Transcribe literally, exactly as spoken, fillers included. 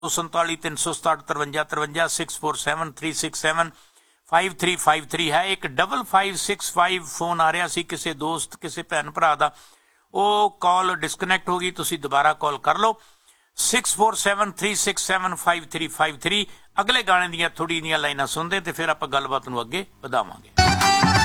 संताली तीन सौ सताहठ तरवंजा तरवंजा six four seven three six seven five three five three है। एक double five six five phone आ रहा सी किसी दोस्त किसी भैन भरा का, वो कॉल डिसकनैक्ट हो गई, तुसी दोबारा कॉल कर लो six four seven three six seven five three five three. अगले गाने दियां थोड़ी जिहियां लाइनां सुनदे ते फिर आपां गलबात नूं अगे वधावांगे।